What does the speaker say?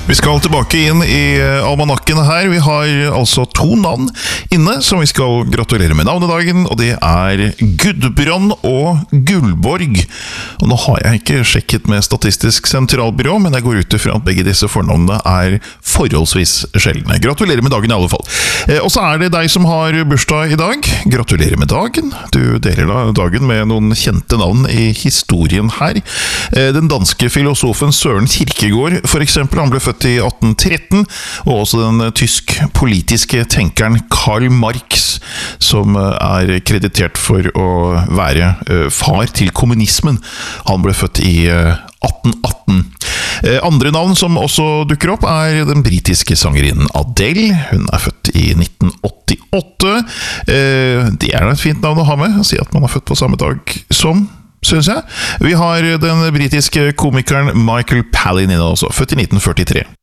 Vi skal tilbake inn i almanakken her. Vi har altså 2 navn inne som vi skal gratulere med navnedagen, og det er Gudbrand og Gullborg. Og nå har jeg ikke sjekket med Statistisk sentralbyrå, men jeg går ut ifra at begge disse fornavnene er forholdsvis sjeldne. Gratulerer med dagen i alle fall. Og så er det deg som har bursdag i dag. Gratulerer med dagen. Du deler da dagen med noen kjente navn i historien her. Den danske filosofen Søren Kierkegaard, for eksempel, han ble født i 1813, og også den tysk politiske tenkeren Karl Marx, som er kreditert for å være far til kommunismen. Han ble født i 1818. Andre navn som også dukker opp er den britiske sangerinnen Adele. Hun er født i 1988. Det er et fint navn å ha med, å si at man er født på samme dag som, synes jeg. Vi har den britiske komikeren Michael Palin inne også, født i 1943.